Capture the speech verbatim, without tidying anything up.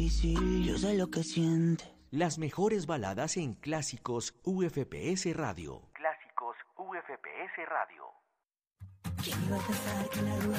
difícil, yo sé lo que sientes. Las mejores baladas en Clásicos U F P S Radio. Clásicos U F P S Radio. ¿Quién iba a pensar que la rueda